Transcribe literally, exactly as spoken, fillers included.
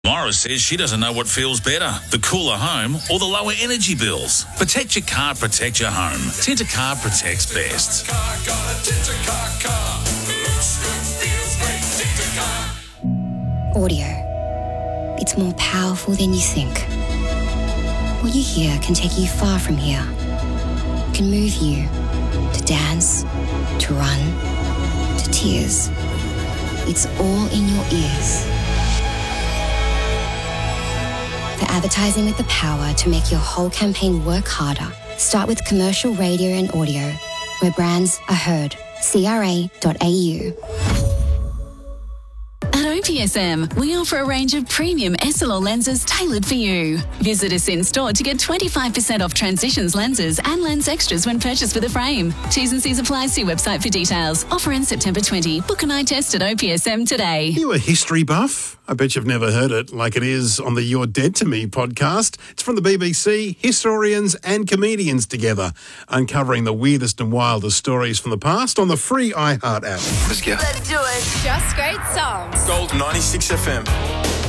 Morris says she doesn't know what feels better, the cooler home or the lower energy bills. Protect your car, protect your home. Tinter Car protects best. Audio. It's more powerful than you think. What you hear can take you far from here. Can move you to dance, to run, to tears. It's all in your ears. For advertising with the power to make your whole campaign work harder, start with commercial radio and audio, where brands are heard. C R A dot A U. At O P S M, we offer a range of premium S L R lenses tailored for you. Visit us in store to get twenty-five percent off Transitions lenses and lens extras when purchased with a frame. T's and C's apply. See website for details. Offer ends September twentieth. Book an eye test at O P S M today. Are you a history buff? I bet you've never heard it like it is on the You're Dead to Me podcast. It's from the B B C, historians and comedians together, uncovering the weirdest and wildest stories from the past on the free iHeart app. Let's go. Let's do it. Just great songs. Gold ninety-six F M.